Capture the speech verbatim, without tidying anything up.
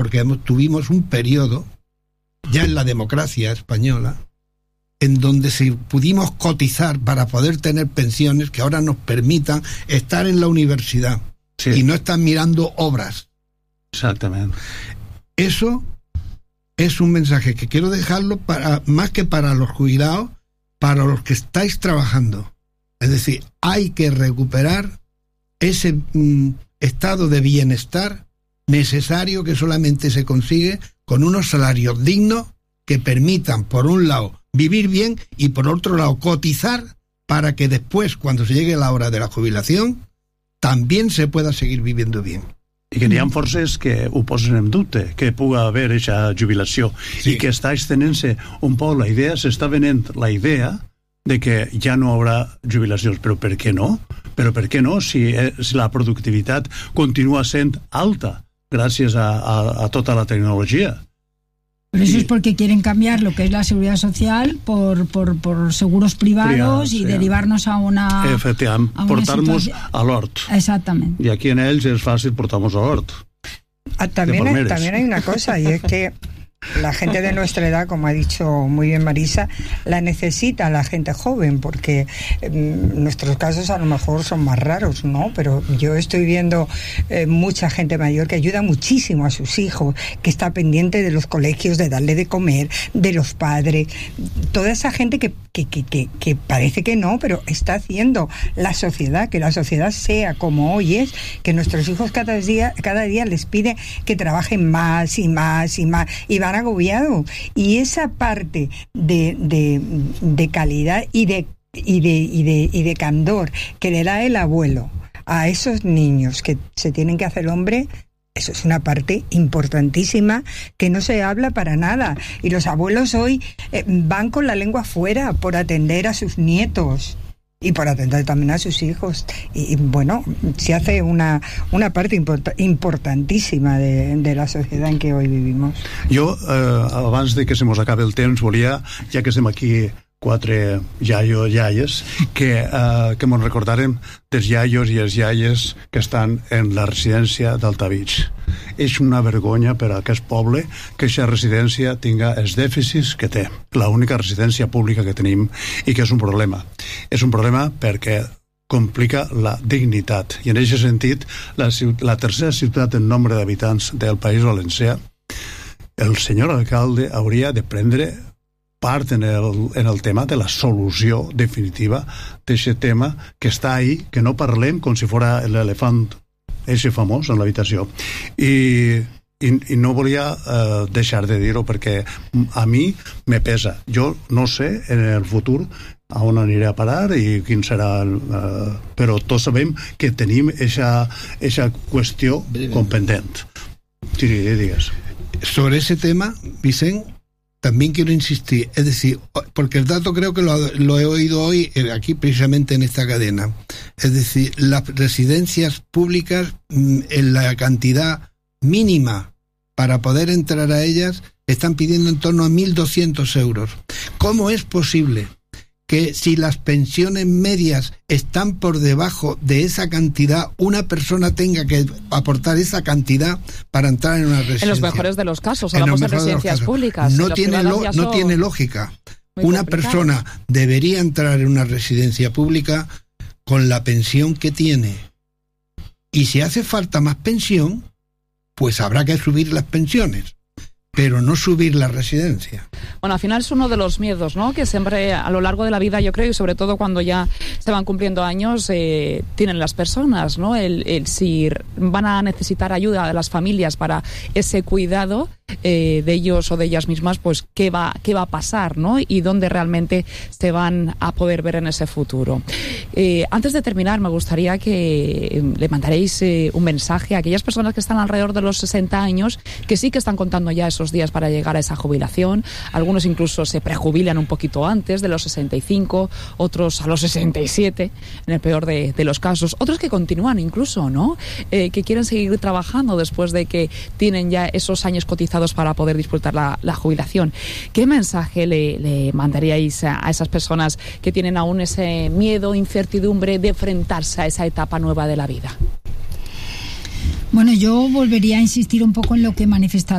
porque hemos, tuvimos un periodo, ya en la democracia española, en donde si pudimos cotizar para poder tener pensiones que ahora nos permitan estar en la universidad, sí, y no estar mirando obras. Exactamente. Eso es un mensaje que quiero dejarlo para, más que para los jubilados, para los que estáis trabajando. Es decir, hay que recuperar ese mm, estado de bienestar necesario que solamente se consigue con unos salarios dignos que permitan, por un lado, vivir bien y por otro lado, cotizar para que después, cuando se llegue la hora de la jubilación, también se pueda seguir viviendo bien. I que n'hi ha forces que ho posen en dubte, que pugui haver aquesta jubilació, sí, i que està estenent-se un poc la idea, s'està venent la idea de que ja no haurà jubilacions, però per què no? Però per què no si, si la productivitat continua sent alta gràcies a, a, a tota la tecnologia? Pero eso y, es porque quieren cambiar lo que es la seguridad social por, por, por seguros privados, privados y sí, derivarnos a una... Efectivament, portar-nos a l'hort. Exactamente. Y aquí en ells es fácil portar-nos a l'hort. Ah, también, hay, también hay una cosa, y es que la gente de nuestra edad, como ha dicho muy bien Marisa, la necesita la gente joven, porque eh, nuestros casos a lo mejor son más raros, ¿no? Pero yo estoy viendo eh, mucha gente mayor que ayuda muchísimo a sus hijos, que está pendiente de los colegios, de darle de comer, de los padres, toda esa gente que, que, que, que, que parece que no, pero está haciendo la sociedad, que la sociedad sea como hoy es, que nuestros hijos cada día, cada día les pide que trabajen más y más y más, y van agobiados, y esa parte de, de, de calidad y de, y, de, y, de, y de candor que le da el abuelo a esos niños que se tienen que hacer hombre, eso es una parte importantísima que no se habla para nada, y los abuelos hoy eh, van con la lengua afuera por atender a sus nietos y por atender también a sus hijos, y, y bueno, se hace una, una parte import, importantíssima de, de la societat en què hoy vivimos. Jo, eh, abans de que se mos acabe el temps, volia, ja que estem aquí quatre iaios, iaies, que, eh, que mos recordarem dels iaios i els iaies que estan en la residència d'Altavich. És una vergonya per a aquest poble que aquesta residència tinga els dèficits que té. L'única residència pública que tenim, i que és un problema. És un problema perquè complica la dignitat. I en aquest sentit, la, la tercera ciutat en nombre d'habitants del País Valencià, el senyor alcalde hauria de prendre part en el, en el tema de la solució definitiva d'aquest tema que està ahí, que no parlem com si fora l'elefant ese famós en l'habitació. I, i, i no volia eh, deixar de dir-ho perquè a mi me pesa. Jo no sé en el futur a on aniré a parar i quin serà eh, però tots sabem que tenim aquesta qüestió com pendent. Sí, digues. Sobre ese tema, Vicent, también quiero insistir, es decir, porque el dato creo que lo, lo he oído hoy aquí precisamente en esta cadena, es decir, las residencias públicas en la cantidad mínima para poder entrar a ellas están pidiendo en torno a mil doscientos euros. ¿Cómo es posible que si las pensiones medias están por debajo de esa cantidad, una persona tenga que aportar esa cantidad para entrar en una residencia? En los mejores de los casos, hablamos de residencias públicas. No tiene, lo, no tiene lógica. Una persona debería entrar en una residencia pública con la pensión que tiene. Y si hace falta más pensión, pues habrá que subir las pensiones, pero no subir la residencia. Bueno, al final es uno de los miedos, ¿no?, que siempre a lo largo de la vida, yo creo, y sobre todo cuando ya se van cumpliendo años, eh, tienen las personas, ¿no? El, el si van a necesitar ayuda de las familias para ese cuidado eh, de ellos o de ellas mismas, pues qué va, qué va a pasar, ¿no? Y dónde realmente se van a poder ver en ese futuro. Eh, antes de terminar, me gustaría que le mandaréis eh, un mensaje a aquellas personas que están alrededor de los sesenta años, que sí que están contando ya esos días para llegar a esa jubilación. Algunos incluso se prejubilan un poquito antes de los sesenta y cinco, otros a los sesenta y siete, en el peor de, de los casos. Otros que continúan incluso, ¿no? Eh, que quieren seguir trabajando después de que tienen ya esos años cotizados para poder disfrutar la, la jubilación. ¿Qué mensaje le, le mandaríais a, a esas personas que tienen aún ese miedo, incertidumbre de enfrentarse a esa etapa nueva de la vida? Bueno, yo volvería a insistir un poco en lo que manifestaba